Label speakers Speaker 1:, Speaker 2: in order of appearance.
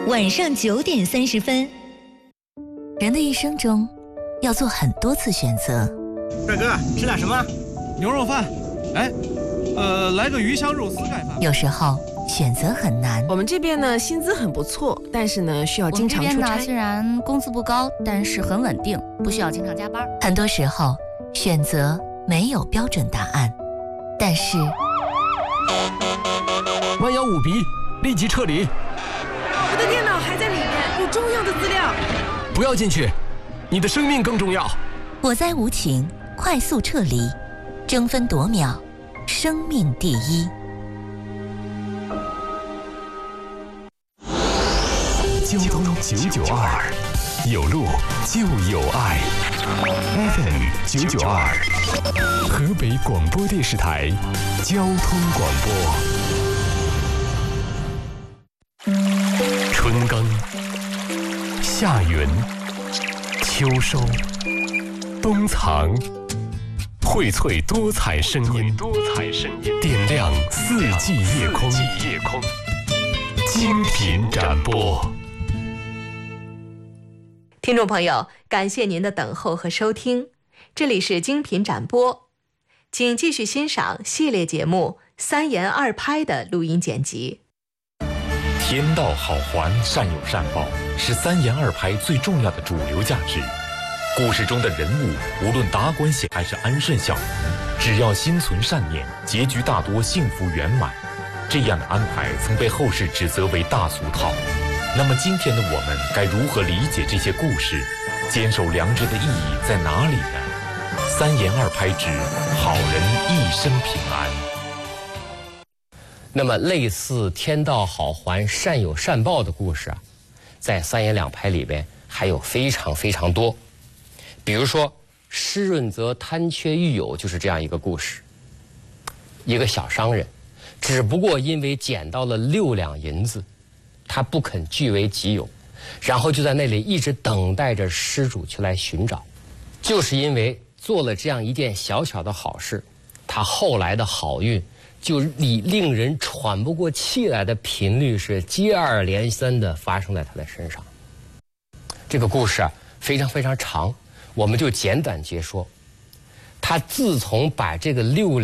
Speaker 1: 晚上9点30分。人的一生中，要做很多次选择。
Speaker 2: 帅哥，吃点什么？
Speaker 3: 牛肉饭。哎，来个鱼香肉丝盖饭。
Speaker 1: 有时候选择很难。
Speaker 4: 我们这边呢，薪资很不错，但是呢，需要经常出差。
Speaker 1: 我们这边呢，虽然工资不高，但是很稳定，不需要经常加班。很多时候，选择没有标准答案，但是
Speaker 5: 弯腰舞鼻，立即撤离。
Speaker 4: 我的电脑还在里面，有重要的资料。
Speaker 5: 不要进去，你的生命更重要。
Speaker 1: 火灾无情，快速撤离，争分夺秒，生命第一。
Speaker 6: 交通992，有路就有爱。FM 992，河北广播电视台交通广播。春耕、夏耘、秋收、冬藏，荟萃多彩声音，点亮四季夜空，精品展播。
Speaker 7: 听众朋友，感谢您的等候和收听，这里是精品展播，请继续欣赏系列节目《3言2拍》的录音剪辑。
Speaker 8: 天道好还，善有善报，是3言2拍最重要的主流价值。故事中的人物，无论达官显还是安顺小民，只要心存善念，结局大多幸福圆满。这样的安排曾被后世指责为大俗套。那么今天的我们该如何理解这些故事？坚守良知的意义在哪里呢？3言2拍之好人一生平安。
Speaker 9: 那么类似天道好还，善有善报的故事啊，在3言2拍里边还有非常非常多。比如说施润泽贪缺狱友就是这样一个故事。一个小商人，只不过因为捡到了6两银子，他不肯据为己有，然后就在那里一直等待着施主去来寻找。就是因为做了这样一件小小的好事，他后来的好运就以令人喘不过气来的频率是接二连三的发生在他的身上。这个故事啊非常非常长，我们就简短截说。他自从把这个6两